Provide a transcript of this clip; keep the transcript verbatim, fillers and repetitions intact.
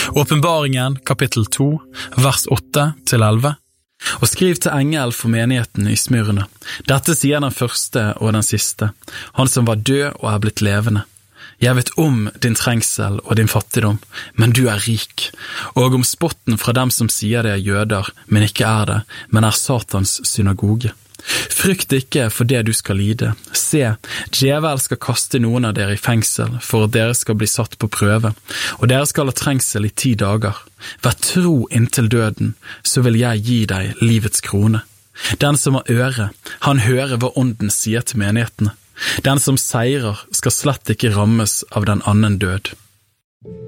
Åpenbaringen, kapittel to, vers åtte til elleve. Og skriv til engel for menigheten i Smyrna. Dette sier den første og den siste, han som var død og er blitt levende. Jeg vet om din trengsel og din fattigdom, men du er rik, og om spotten fra dem som sier det er jøder, men ikke er det, men er Satans synagoge. Frykt ikke for det du skal lide. Se, djevel skal kaste noen av dere i fengsel, for at dere skal bli satt på prøve, og dere skal ha trengsel i ti dager. Vær tro inntil døden, så vil jeg gi deg livets krone. Den som har øre, han hører hva ånden sier til menighetene. Den som seirer skal slett ikke rammes av den annen død.